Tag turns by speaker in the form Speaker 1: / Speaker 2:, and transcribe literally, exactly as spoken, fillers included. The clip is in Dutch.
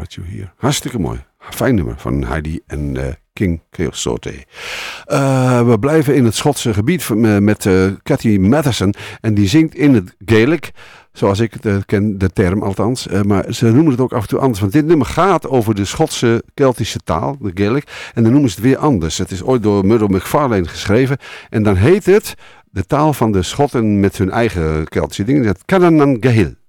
Speaker 1: Brought You Here. Hartstikke mooi. Fijn nummer van Heidi en uh, King Creosote. Uh, we blijven in het Schotse gebied met uh, Cathy Matheson. En die zingt in het Gaelic. Zoals ik het uh, ken, de term althans. Uh, maar ze noemen het ook af en toe anders. Want dit nummer gaat over de Schotse Keltische taal, de Gaelic. En dan noemen ze het weer anders. Het is ooit door Murdo Macfarlane geschreven. En dan heet het de taal van de Schotten met hun eigen Keltische dingen. Het Canaan Gael.